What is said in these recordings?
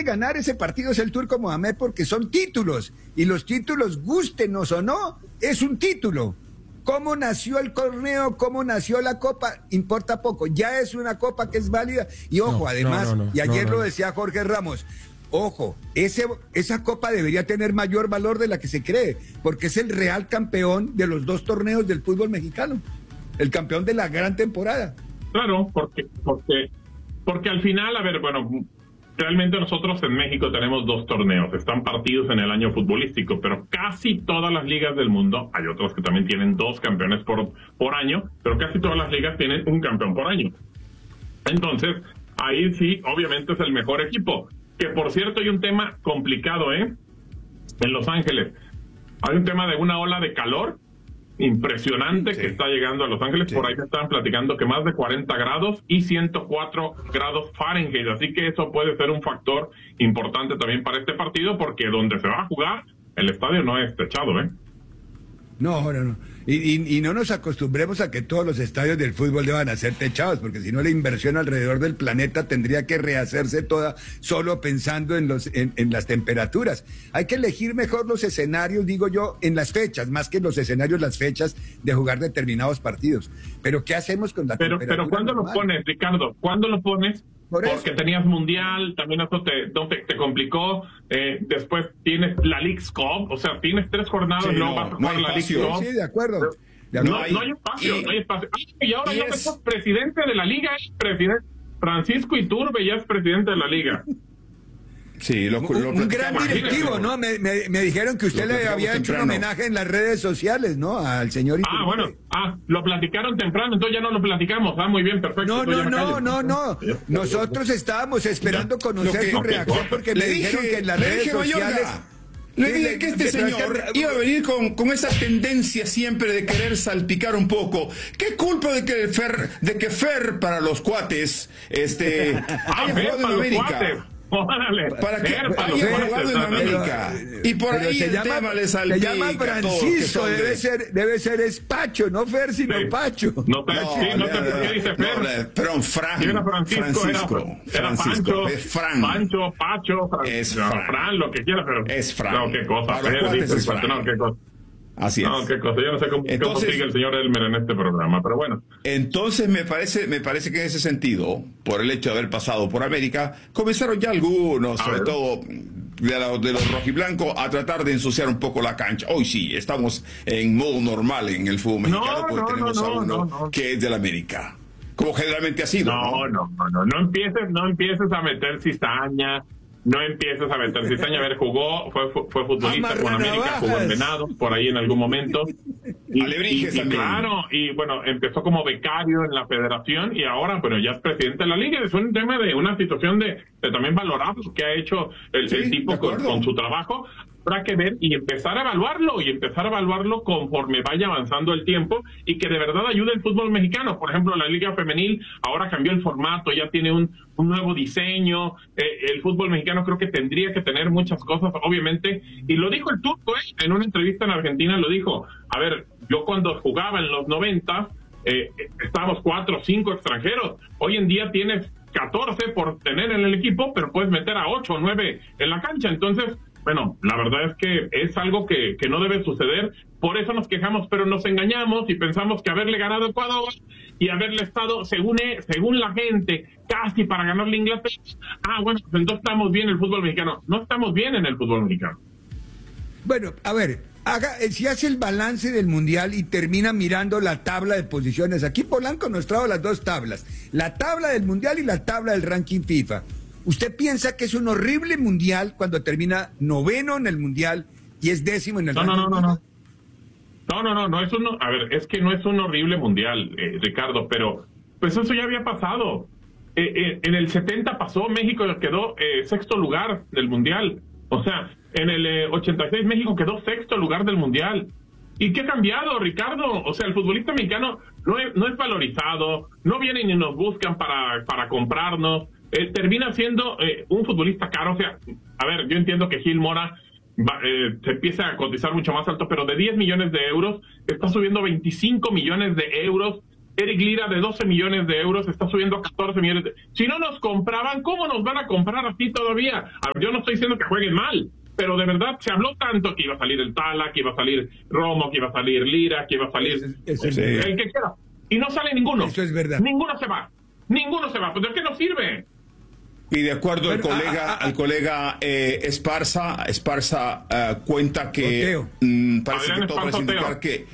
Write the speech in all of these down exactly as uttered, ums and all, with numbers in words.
debe ganar ese partido es el Turco Mohamed porque son títulos. Y los títulos, gústenos o no, es un título. Cómo nació el torneo, cómo nació la copa, importa poco. Ya es una copa que es válida. Y ojo, no, además, no, no, no, y ayer no, no, lo decía Jorge Ramos, ojo, ese, esa copa debería tener mayor valor de la que se cree, porque es el real campeón de los dos torneos del fútbol mexicano, el campeón de la gran temporada. Claro, porque, porque, porque al final, a ver, bueno, realmente nosotros en México tenemos dos torneos, están partidos en el año futbolístico, pero casi todas las ligas del mundo, hay otras que también tienen dos campeones por, por año, pero casi todas las ligas tienen un campeón por año. Entonces, ahí sí, obviamente es el mejor equipo. Que por cierto hay un tema complicado, ¿eh? En Los Ángeles. Hay un tema de una ola de calor impresionante sí. que está llegando a Los Ángeles. Sí. Por ahí me estaban platicando que más de cuarenta grados y ciento cuatro grados Fahrenheit. Así que eso puede ser un factor importante también para este partido, porque donde se va a jugar, el estadio no es techado, ¿eh? No, no, no. Y, y, y no nos acostumbremos a que todos los estadios del fútbol deban a ser techados, porque si no la inversión alrededor del planeta tendría que rehacerse toda solo pensando en, los, en, en las temperaturas. Hay que elegir mejor los escenarios, digo yo, en las fechas, más que los escenarios, las fechas de jugar determinados partidos. Pero ¿qué hacemos con la pero, temperatura? Pero ¿cuándo normal? lo pones, Ricardo? ¿Cuándo lo pones? Por Porque tenías mundial, también eso te, te, te complicó, eh, después tienes la League's Cup, o sea, tienes tres jornadas, sí, no, no vas a jugar no la League's Cup. Sí, de acuerdo. De acuerdo. No, hay, no hay espacio, y, no hay espacio. Y ahora ya es... sos presidente de la liga, presidente Francisco Iturbe ya es presidente de la liga. Sí, lo, un, lo un gran directivo, ¿no? Me, me, me dijeron que usted le había hecho temprano. un homenaje en las redes sociales, ¿no? Al señor Iturbe. Ah, bueno, ah, lo platicaron temprano, entonces ya no lo platicamos. Ah, muy bien, perfecto. No, no, no, no, no. Nosotros estábamos esperando conocer que, su okay, reacción porque me dijeron dije, que en las redes sociales... Le dije que este señor iba a venir con, con esa tendencia siempre de querer salpicar un poco. ¿Qué culpa de que Fer, de que Fer para los cuates este, haya jugado en América? Órale, para que haya jugado en América. Y por ahí el llama, tema le salpica. Se llama Francisco, debe ser, debe ser es Pacho, no Fer, sino sí. Pacho. No, no, sí, no sé por qué dice Fer. No, pero Fran, era Francisco, Francisco, era, era Francisco, Pancho, es Fran. Pancho, Pacho, Fran, es no, Fran. Fran, lo que quiera, pero es Fran. No, qué cosa, Fer, dice, es Fran. No, qué cosa. Así es. No, qué cosa, yo no sé cómo, entonces, cómo sigue el señor Elmer en este programa, pero bueno. Entonces me parece, me parece que en ese sentido, por el hecho de haber pasado por América, comenzaron ya algunos, a sobre ver. todo de, la, de los rojiblancos, a tratar de ensuciar un poco la cancha. Hoy sí, estamos en modo normal en el fútbol mexicano, no, porque no, tenemos no, a uno no, no. que es del América, como generalmente ha sido. No, no, no, no, no empieces, no empieces a meter cizaña. No empieces a meter cizaña. A ver, jugó, fue, fue futbolista con América, jugó en Venados, por ahí en algún momento. Y, y, y claro, y bueno, empezó como becario en la federación y ahora, bueno, ya es presidente de la liga. Es un tema de una situación de, de también valorar lo que ha hecho el, sí, el tipo con, con su trabajo. Habrá que ver y empezar a evaluarlo y empezar a evaluarlo conforme vaya avanzando el tiempo y que de verdad ayude el fútbol mexicano. Por ejemplo, la Liga Femenil ahora cambió el formato, ya tiene un, un nuevo diseño. Eh, el fútbol mexicano creo que tendría que tener muchas cosas, obviamente. Y lo dijo el Turco, ¿eh? En una entrevista en Argentina lo dijo. A ver, yo cuando jugaba en los noventa, eh, estábamos cuatro o cinco extranjeros. Hoy en día tienes catorce por tener en el equipo, pero puedes meter a ocho o nueve en la cancha. Entonces, bueno, la verdad es que es algo que, que no debe suceder, por eso nos quejamos, pero nos engañamos y pensamos que haberle ganado a Ecuador y haberle estado, según, según la gente, casi para ganarle a Inglaterra, ah, bueno, pues entonces estamos bien en el fútbol mexicano. No estamos bien en el fútbol mexicano. Bueno, a ver, haga, si hace el balance del Mundial y termina mirando la tabla de posiciones, aquí Polanco nos trajo las dos tablas, la tabla del Mundial y la tabla del ranking FIFA. ¿Usted piensa que es un horrible mundial cuando termina noveno en el mundial y es décimo en el no, no, no, no, no. No, no, no, no es un, a ver, es que no es un horrible mundial, eh, Ricardo, pero pues eso ya había pasado. Eh, eh, en el setenta pasó, México quedó eh, sexto lugar del mundial. O sea, en el eh, ochenta y seis México quedó sexto lugar del mundial. ¿Y qué ha cambiado, Ricardo? O sea, el futbolista mexicano no es, no es valorizado, no vienen y nos buscan para, para comprarnos. Eh, termina siendo eh, un futbolista caro. O sea, a ver, yo entiendo que Gil Mora va, eh, se empieza a cotizar mucho más alto, pero de diez millones de euros está subiendo veinticinco millones de euros Eric Lira de doce millones de euros está subiendo a catorce millones de... Si no nos compraban, ¿cómo nos van a comprar así todavía? A ver, yo no estoy diciendo que jueguen mal, pero de verdad se habló tanto que iba a salir el Tala, que iba a salir Romo, que iba a salir Lira, que iba a salir eso, eso el, es el que quiera. Y no sale ninguno. Eso es verdad. Ninguno se va. Ninguno se va. Pues ¿de qué nos sirve? Y de acuerdo al Pero, colega, ah, ah, al colega eh, Esparza, Esparza uh, cuenta que mm, parece Adrián que todo parece Esparza indicar Oteo. que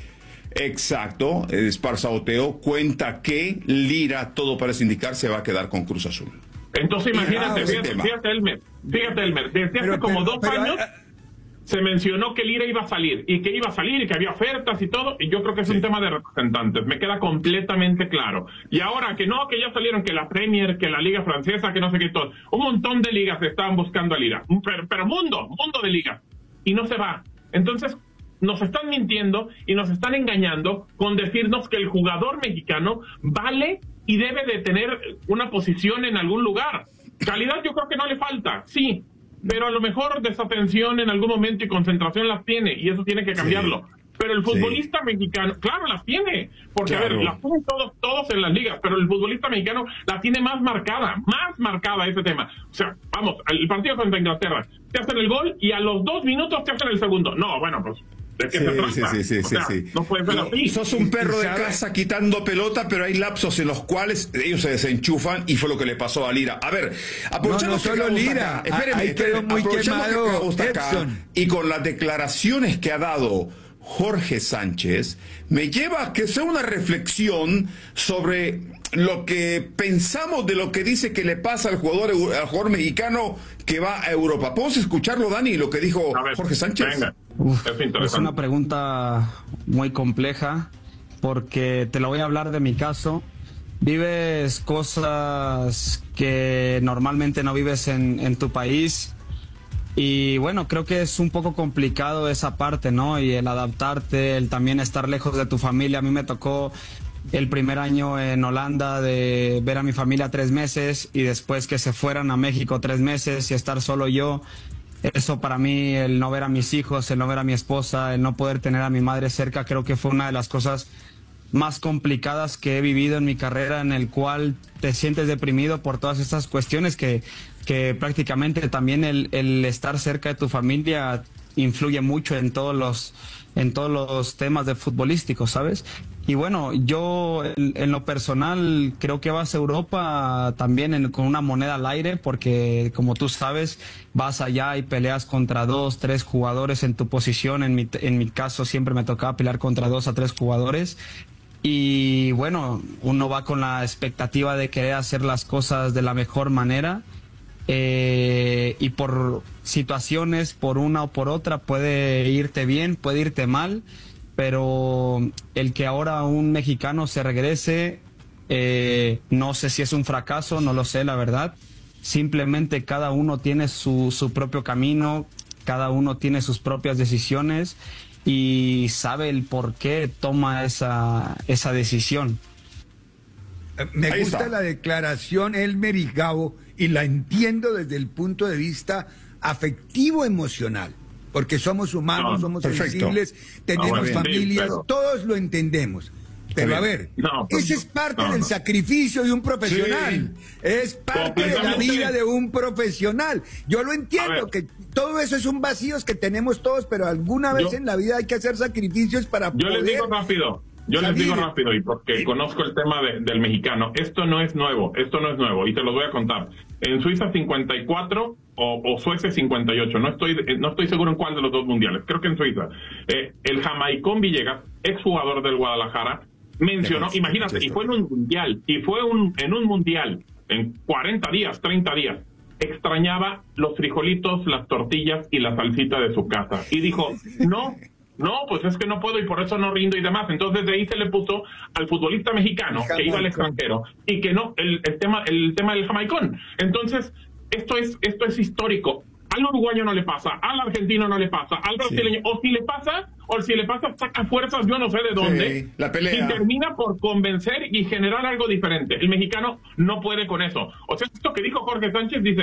exacto, Esparza Oteo cuenta que Lira, todo parece indicar, se va a quedar con Cruz Azul. Entonces imagínate, ah, fíjate, tema. fíjate Elmer, fíjate Elmer, desde Pero, hace como pero, dos pero, años ah, se mencionó que Lira iba a salir, y que iba a salir, y que había ofertas y todo, y yo creo que es Sí. un tema de representantes, me queda completamente claro. Y ahora que no, que ya salieron, que la Premier, que la Liga Francesa, que no sé qué, todo, un montón de ligas estaban buscando a Lira, pero, pero mundo, mundo de ligas, y no se va. Entonces, nos están mintiendo y nos están engañando con decirnos que el jugador mexicano vale y debe de tener una posición en algún lugar. Calidad yo creo que no le falta, sí, pero a lo mejor desatención en algún momento y concentración las tiene, y eso tiene que cambiarlo. Sí. Pero el futbolista sí. mexicano, claro, las tiene, porque claro. a ver, las tienen todos, todos en las ligas, pero el futbolista mexicano la tiene más marcada, más marcada ese tema. O sea, vamos, el partido contra Inglaterra, te hacen el gol y a los dos minutos te hacen el segundo. No, bueno, pues... ¿De qué sí, se trata? sí, sí, sí, o sea, sí, sí. No puede ser así. Sos un perro de casa quitando pelota, pero hay lapsos en los cuales ellos se desenchufan y fue lo que le pasó a Lira. A ver, aprovechando no, no que solo Lira, acá, espéreme, ahí quedó muy quemado que acá, y con las declaraciones que ha dado Jorge Sánchez, me lleva a que sea una reflexión sobre lo que pensamos de lo que dice que le pasa al jugador, al jugador mexicano que va a Europa. ¿Podemos escucharlo, Dani, lo que dijo ver, Jorge Sánchez? Venga. Uf, es, es una pregunta muy compleja porque te lo voy a hablar de mi caso. Vives cosas que normalmente no vives en, en tu país y bueno, creo que es un poco complicado esa parte, ¿no? Y el adaptarte, el también estar lejos de tu familia. A mí me tocó el primer año en Holanda de ver a mi familia tres meses y después que se fueran a México tres meses y estar solo yo. Eso para mí, el no ver a mis hijos, el no ver a mi esposa, el no poder tener a mi madre cerca, creo que fue una de las cosas más complicadas que he vivido en mi carrera, en el cual te sientes deprimido por todas estas cuestiones que, que prácticamente también el, el estar cerca de tu familia influye mucho en todos los, en todos los temas de futbolísticos, ¿sabes? Y bueno, yo en, en lo personal creo que vas a Europa también en, con una moneda al aire, porque como tú sabes, vas allá y peleas contra dos, tres jugadores en tu posición. En mi, en mi caso siempre me tocaba pelear contra dos a tres jugadores. Y bueno, uno va con la expectativa de querer hacer las cosas de la mejor manera. Eh, y por situaciones, por una o por otra, puede irte bien, puede irte mal. Pero el que ahora un mexicano se regrese, eh, no sé si es un fracaso, no lo sé, la verdad. Simplemente cada uno tiene su, su propio camino, cada uno tiene sus propias decisiones y sabe el por qué toma esa, esa decisión. Me Ahí gusta está. la declaración, Elmer y Gabo, y la entiendo desde el punto de vista afectivo-emocional. Porque somos humanos, No, somos perfecto. sensibles, tenemos No, bien, familias, pero- todos lo entendemos. Pero a ver, No, pues, ese es parte no, del no. sacrificio de un profesional. Es parte de la Completamente. vida de un profesional. Yo lo A entiendo, ver. que todo eso es un vacío que tenemos todos, pero alguna vez Yo- en la vida hay que hacer sacrificios para Yo poder... les digo rápido, yo les salir. digo rápido, y porque conozco el tema de- del mexicano, esto no es nuevo, esto no es nuevo, y te lo voy a contar. En Suiza cincuenta y cuatro o, o Suecia cincuenta y ocho, no estoy, eh, no estoy seguro en cuál de los dos mundiales, creo que en Suiza. Eh, el jamaicón Villegas, exjugador del Guadalajara, mencionó, Ya, imagínate, ya y fue en un mundial, y fue un, en un mundial, en cuarenta días, treinta días, extrañaba los frijolitos, las tortillas y la salsita de su casa. Y dijo, no, no, pues es que no puedo y por eso no rindo y demás. Entonces de ahí se le puso al futbolista mexicano que iba al extranjero y que no, el, el tema el tema del jamaicón. Entonces, esto es esto es histórico. Al uruguayo no le pasa, al argentino no le pasa, al brasileño, o si le pasa, o si le pasa, saca fuerzas, yo no sé de dónde, Sí, la pelea. y termina por convencer y generar algo diferente. El mexicano no puede con eso. O sea, esto que dijo Jorge Sánchez, dice,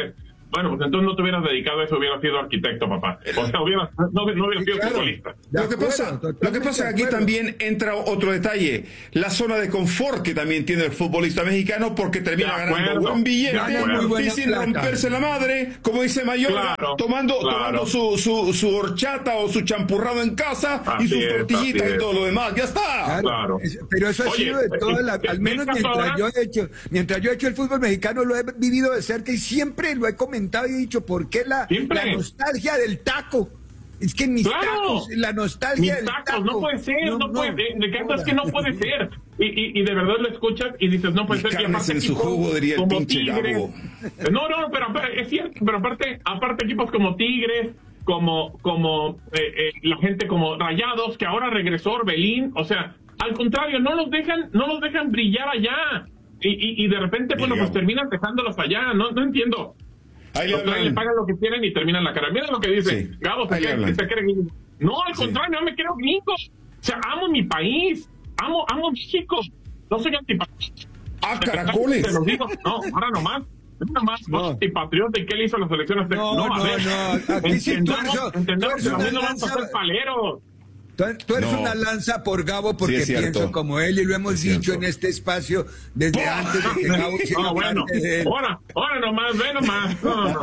Bueno, pues entonces no te hubieras dedicado a eso, hubieras sido arquitecto, papá. O sea, hubieras, no, no hubieras sido Claro. futbolista. Lo que pasa, lo que pasa es que aquí también entra otro detalle, la zona de confort que también tiene el futbolista mexicano, porque termina De ganando acuerdo, buen billete de acuerdo. Muy buena y sin plata. romperse la madre, como dice Mayorga, Claro, tomando, claro. tomando su, su, su horchata o su champurrado en casa y Así sus es, tortillitas así y es. todo lo demás. ¡Ya está! Claro, Claro. es- pero eso ha Oye, sido de toda la, ¿te- al te menos fijas mientras ahora? yo he hecho, mientras yo he hecho el fútbol mexicano lo he vivido de cerca y siempre lo he comentado y he dicho, ¿por qué la, Siempre. la nostalgia del taco? Es que mis Claro. tacos, la nostalgia Mis del tacos, taco. no puede ser, no, puede, Ricardo, es que no puede ser. Y, y, y de verdad lo escuchas y dices, no puede Mis ser. Y carnes aparte en su equipos jugo, diría el como pinche Tigres. Gabo. No, no, pero aparte- es cierto, pero aparte, aparte equipos como Tigres, como, como eh, eh, la gente como Rayados, que ahora regresó Orbelín, o sea, al contrario, no los dejan, no los dejan brillar allá. Y, y, y de repente, Bien, bueno, pues Gabo. terminan dejándolos allá, no, no entiendo. Ahí le Los traen, le hablan. pagan lo que quieren y terminan la cara. Mira lo que dice Sí. Gabo, se Ahí le cree, hablan. se cree gringo. No, al Sí. contrario, no me quiero gringo. O sea, amo mi país, amo, amo México. No soy antipatriota. ¡Ah, caracoles! Te lo digo, no, ahora nomás. Es nomás, no. antipatriota. ¿Y qué le hizo a las elecciones? De... No, a no, ver, no, aquí sí tú entendamos, eres- entendamos tú que eres también no una vamos a lanza- ser paleros. Tú, tú eres No. una lanza por Gabo porque Sí, es cierto. pienso como él y lo hemos Es dicho cierto. en este espacio desde antes de que Gabo se No, bueno, de él. ahora, ahora nomás, ve nomás. No, no.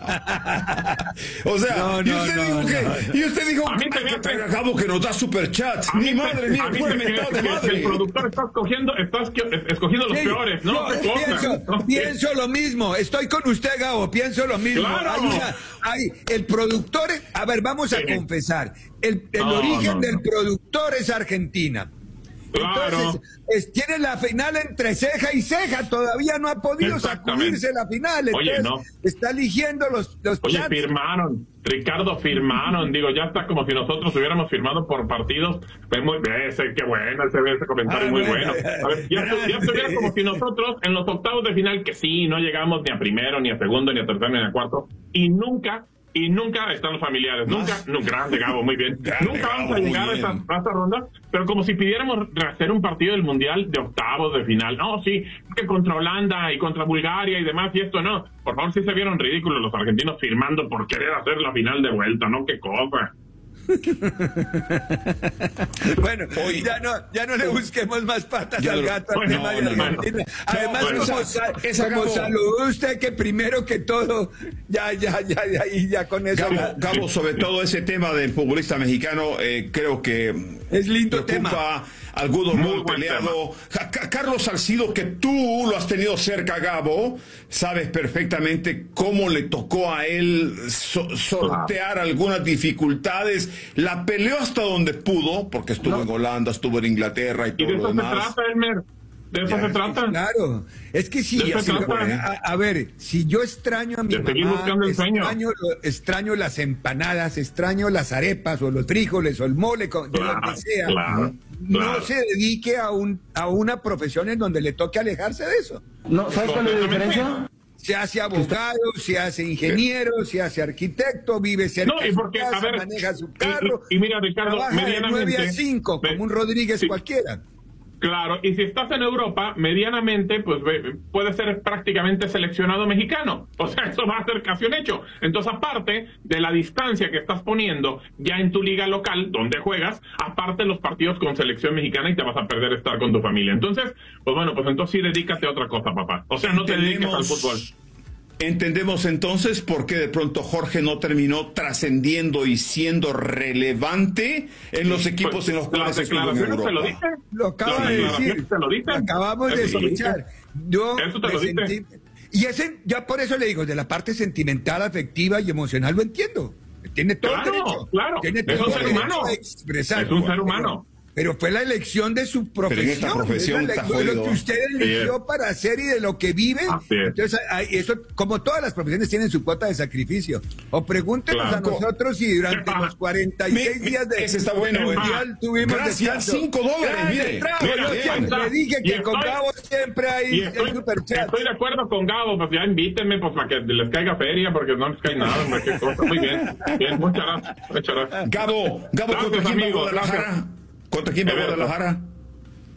O sea, No, y no, usted no, dijo no. que, y usted dijo, A mí te hay me que hace- traer a Gabo que nos da superchats. A Mi mí madre se- mía, a mí pura se me mentada hace de que el madre. productor está escogiendo, está esco- escogiendo los Sí, peores, ¿no? yo Qué cosa, pienso, ¿no? pienso lo mismo, estoy con usted, Gabo, pienso lo mismo. Claro. Hay una- hay- el productor, a ver, vamos a Sí. confesar, el, el No, origen no, del no. productor es Argentina. Claro. Entonces, es- tiene la final entre ceja y ceja, todavía no ha podido Exactamente. sacudirse la final, Oye, entonces no. está eligiendo los, los Oye, chats. firmaron, Ricardo, firmaron, digo, ya está como si nosotros hubiéramos firmado por partidos, pues muy, ese, qué bueno, ese, ese comentario Ah, muy bueno. bueno. A ver, ya, estu- ya estuviera como si nosotros en los octavos de final, que sí, no llegamos ni a primero, ni a segundo, ni a tercero, ni a cuarto, y nunca, y nunca están los familiares, nunca, no, grande Gabo, muy bien, Grande, nunca vamos Gabo, a muy llegar a esta, bien. a esta ronda, pero como si pidiéramos hacer un partido del Mundial de octavos de final. No, sí, que contra Holanda y contra Bulgaria y demás, y esto no. Por favor, sí se vieron ridículos los argentinos firmando por querer hacer la final de vuelta, ¿no? Qué cosa. Bueno, Hoy- ya no, ya no le busquemos más patas Ya al no- gato al bueno, tema de no, no, Argentina. no. Además, bueno, como, esa- sa- esa como Gabo. saludó usted que primero que todo, ya, ya, ya, ya, y ya con eso. Gabo, la- Gabo, sobre todo ese tema del futbolista mexicano, eh, creo que Es lindo preocupa algunos Muy muy buen peleado. Ja- Ca- Carlos Salcido, que tú lo has tenido cerca, Gabo, sabes perfectamente cómo le tocó a él so- sortear algunas dificultades. La peleó hasta donde pudo, porque estuvo No. en Holanda, estuvo en Inglaterra y Y todo de lo eso se demás. trata, Elmer. De eso Ya, se trata. Claro, es que si, De eso si- se trata. a, a ver, si yo extraño a mi De seguir mamá, buscando el sueño. extraño, lo- extraño las empanadas, extraño las arepas o los frijoles o el mole, con- de lo Claro, que sea, claro, no claro. se dedique a, un, a una profesión en donde le toque alejarse de eso. No, ¿sabes cuál es la diferencia? Se hace abogado, se hace ingeniero, se hace arquitecto, vive cerca No, y de su porque, a casa, ver, maneja su y- carro, y- y mira, Ricardo, trabaja de medianamente- nueve a cinco, ve- como un Rodríguez sí. cualquiera. Claro, y si estás en Europa, medianamente, pues ve- puede ser prácticamente seleccionado mexicano. O sea, eso va a ser casi un hecho. Entonces, aparte de la distancia que estás poniendo ya en tu liga local, donde juegas, aparte los partidos con selección mexicana y te vas a perder estar con tu familia. Entonces, pues bueno, pues entonces sí dedícate a otra cosa, papá. O sea, no te dediques al fútbol. Entendemos entonces por qué de pronto Jorge no terminó trascendiendo y siendo relevante en los equipos Pues, en los cuales las estuvo en declaraciones te lo Europa. dicen. Lo acaba Las de declaraciones decir. te lo dicen. acabamos de Eso te lo dicen. escuchar. Yo Eso te me lo dice. sentí- y ese, ya por eso le digo, de la parte sentimental, afectiva y emocional lo entiendo. Tiene todo Claro, el derecho. claro. Tiene Es todo un el ser derecho humano. a expresar. Es un ser humano. Pero, pero fue la elección de su profesión. en esta profesión es la- está fue lo jodido. que usted eligió para hacer y de lo que vive. Así es. Entonces, hay- eso, como todas las profesiones tienen su cuota de sacrificio. O pregúntenos Claro. a nosotros si durante Ah. los cuarenta y seis Me- días de ese está bueno, del eh. mundial tuvimos Gracias, descanso. cinco dólares, Gracias, mire. Trago, Mira, yo bien, siempre está. dije Y que con estoy- Gabo siempre hay, Y hay estoy, superchat. estoy de acuerdo con Gabo, pues ya invítenme pues para que les caiga feria, porque no les cae nada, hombre, qué cosa. Muy bien, bien, muchas gracias, muchas gracias. Gabo, Gabo, Gracias, ¿contra quién va amigos, Guadalajara? gracias. ¿Contra quién va Everton. Guadalajara?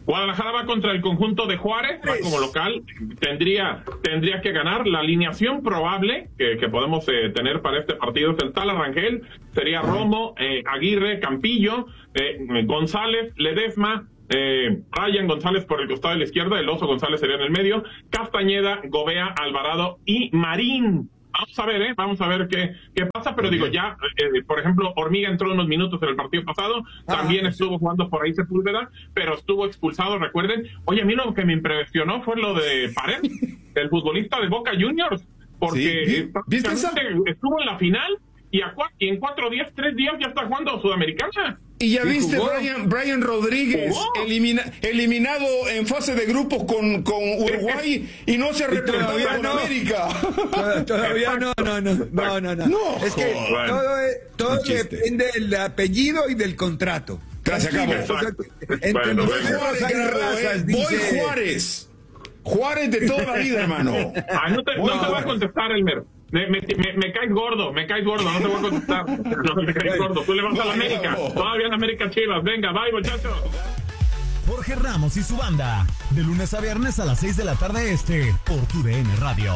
Guadalajara va contra el conjunto de Juárez, va como local, tendría tendría que ganar. La alineación probable que, que podemos eh, tener para este partido es el Tala Rangel, sería Romo, eh, Aguirre, Campillo, eh, González, Ledesma, eh, Ryan González por el costado de la izquierda, el Oso González sería en el medio, Castañeda, Gobea, Alvarado y Marín. Vamos a ver, ¿eh? Vamos a ver qué, qué pasa, pero digo, ya, eh, por ejemplo, Hormiga entró unos minutos en el partido pasado, también ah, estuvo jugando por ahí Sepúlveda, pero estuvo expulsado, recuerden. Oye, a mí lo que me impresionó fue lo de Paredes, el futbolista de Boca Juniors, porque sí, ¿viste esa? Estuvo en la final y, a, y en cuatro días, tres días ya está jugando Sudamericana. Y ya viste Brian, Brian Rodríguez elimina, eliminado en fase de grupos con, con Uruguay y no se ha reportado en no. América. Todavía no, no, no, no, no, no. no es que bueno, todo, es, todo depende del apellido y del contrato. Gracias, Cabo. Bueno, Voy Juárez. Juárez de toda la vida, hermano. Ah, no te, no te voy a contestar, Elmer. Me, me, me, me caes gordo, me caes gordo, no te voy a contestar. No me caes gordo. Tú le vas a la América. Todavía en América Chivas. Venga, bye, muchachos. Jorge Ramos y su banda. De lunes a viernes a las seis de la tarde este. Por tu D N Radio.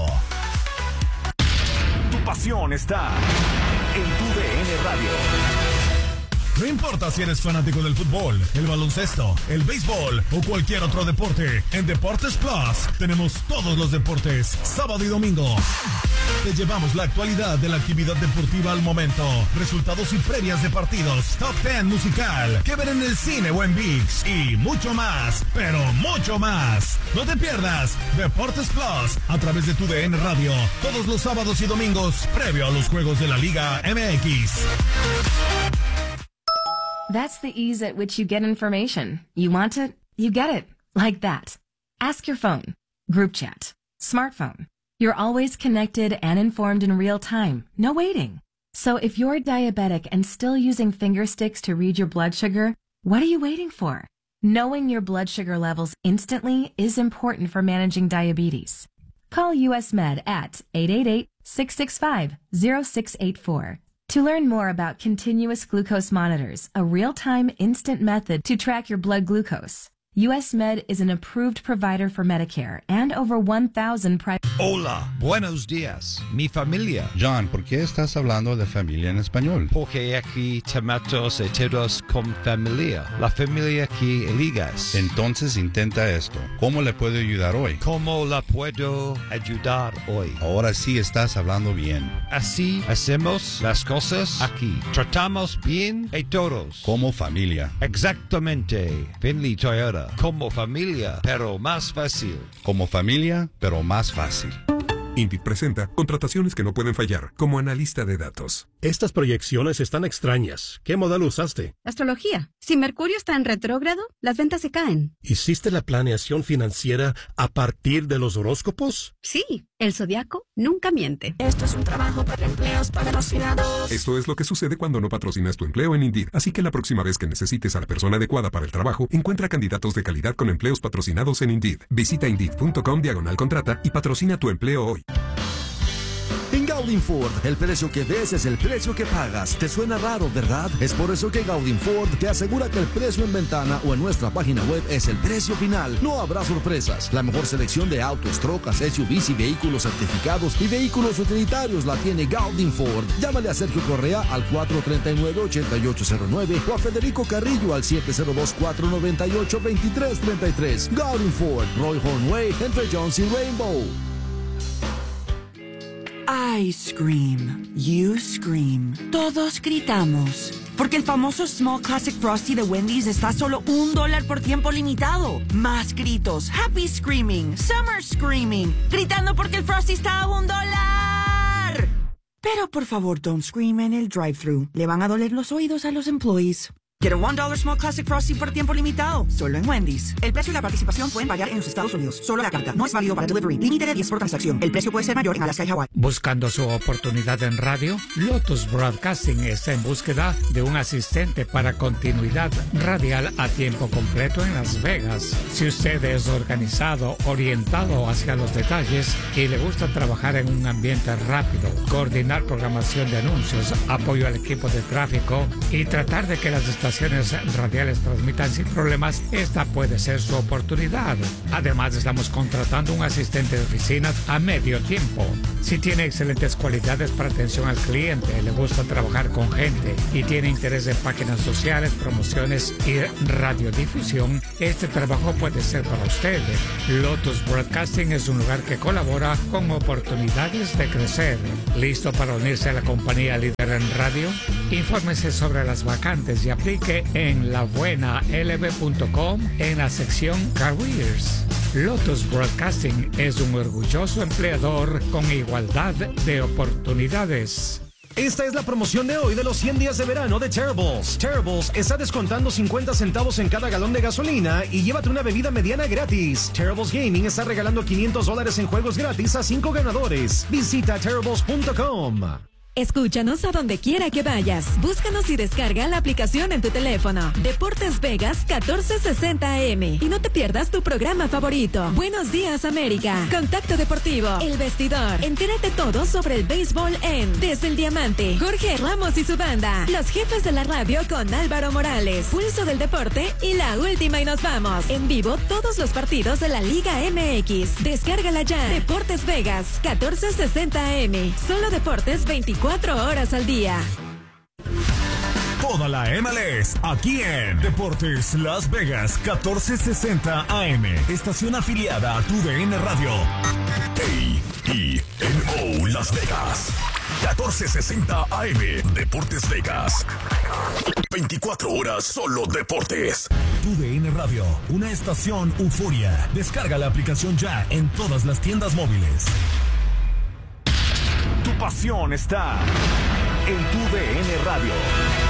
Tu pasión está en tu D N Radio. No importa si eres fanático del fútbol, el baloncesto, el béisbol o cualquier otro deporte, en Deportes Plus tenemos todos los deportes, sábado y domingo. Te llevamos la actualidad de la actividad deportiva al momento, resultados y previas de partidos, top diez musical, que ver en el cine o en ViX y mucho más, pero mucho más. No te pierdas Deportes Plus a través de tu D N Radio, todos los sábados y domingos, previo a los juegos de la Liga M X. That's the ease at which you get information. You want it, you get it. Like that. Ask your phone. Group chat. Smartphone. You're always connected and informed in real time. No waiting. So if you're diabetic and still using finger sticks to read your blood sugar, what are you waiting for? Knowing your blood sugar levels instantly is important for managing diabetes. Call U S Med at eight eight eight, six six five, zero six eight four. To learn more about continuous glucose monitors, a real-time instant method to track your blood glucose, U S Med is an approved provider for Medicare and over one thousand private... Hola, buenos días, mi familia. John, ¿por qué estás hablando de familia en español? Porque aquí tomamos todos con familia, la familia que eligas. Entonces intenta esto. ¿Cómo le puedo ayudar hoy? ¿Cómo la puedo ayudar hoy? Ahora sí estás hablando bien. Así hacemos las cosas aquí. Tratamos bien a todos. Como familia. Exactamente. Finley Toyota. Como familia, pero más fácil. Como familia, pero más fácil. Indeed presenta contrataciones que no pueden fallar, como analista de datos. Estas proyecciones están extrañas. ¿Qué modelo usaste? Astrología. Si Mercurio está en retrógrado, las ventas se caen. ¿Hiciste la planeación financiera a partir de los horóscopos? Sí, el zodiaco nunca miente. Esto es un trabajo para empleos patrocinados. Esto es lo que sucede cuando no patrocinas tu empleo en Indeed. Así que la próxima vez que necesites a la persona adecuada para el trabajo, encuentra candidatos de calidad con empleos patrocinados en Indeed. Visita Indeed.com diagonal contrata y patrocina tu empleo hoy. En Gaudin Ford, el precio que ves es el precio que pagas. ¿Te suena raro, verdad? Es por eso que Gaudin Ford te asegura que el precio en ventana o en nuestra página web es el precio final. No habrá sorpresas. La mejor selección de autos, trocas, S U Vs y vehículos certificados y vehículos utilitarios la tiene Gaudin Ford. Llámale a Sergio Correa al cuatro tres nueve, ocho ocho cero nueve o a Federico Carrillo al siete cero dos, cuatro nueve ocho, dos tres tres tres. Gaudin Ford, Roy Horn Way, entre Jones y Rainbow. I scream, you scream, todos gritamos, porque el famoso Small Classic Frosty de Wendy's está a solo un dólar por tiempo limitado. Más gritos, happy screaming, summer screaming, gritando porque el Frosty está a un dólar. Pero por favor, don't scream en el drive-thru, le van a doler los oídos a los employees. Get a one dollar Small Classic Frosty por tiempo limitado, solo en Wendy's. El precio y la participación pueden variar en los Estados Unidos. Solo la carta. No es válido para delivery. Límite de diez por transacción. El precio puede ser mayor en Alaska y Hawái. Buscando su oportunidad en radio, Lotus Broadcasting está en búsqueda de un asistente para continuidad radial a tiempo completo en Las Vegas. Si usted es organizado, orientado hacia los detalles y le gusta trabajar en un ambiente rápido, coordinar programación de anuncios, apoyo al equipo de tráfico y tratar de que las estaciones estaciones radiales transmitan sin problemas, esta puede ser su oportunidad. Además, estamos contratando un asistente de oficina a medio tiempo. Si tiene excelentes cualidades para atención al cliente, le gusta trabajar con gente y tiene interés en páginas sociales, promociones y radiodifusión, este trabajo puede ser para usted. Lotus Broadcasting es un lugar que colabora con oportunidades de crecer. ¿Listo para unirse a la compañía líder en radio? Infórmese sobre las vacantes y aplique en la buena l b punto com en la sección Careers. Lotus Broadcasting es un orgulloso empleador con igualdad de oportunidades. Esta es la promoción de hoy de los cien días de verano de Terribles. Terribles está descontando cincuenta centavos en cada galón de gasolina y llévate una bebida mediana gratis. Terribles Gaming está regalando quinientos dólares en juegos gratis a cinco ganadores. Visita terribles punto com. Escúchanos a donde quiera que vayas. Búscanos y descarga la aplicación en tu teléfono. Deportes Vegas catorce sesenta A M. Y no te pierdas tu programa favorito. Buenos días, América. Contacto Deportivo. El Vestidor. Entérate todo sobre el béisbol en Desde el Diamante. Jorge Ramos y su banda. Los jefes de la radio con Álvaro Morales. Pulso del Deporte y la última y nos vamos. En vivo todos los partidos de la Liga M X. Descárgala ya. Deportes Vegas catorce sesenta A M. Solo deportes veinticuatro horas al día. Toda la M L S aquí en Deportes Las Vegas catorce sesenta A M. Estación afiliada a tu D N Radio. A E N O Las Vegas catorce sesenta A M. Deportes Vegas. veinticuatro horas solo deportes. Tu D N Radio, una estación euforia. Descarga la aplicación ya en todas las tiendas móviles. Tu pasión está en tu D N Radio.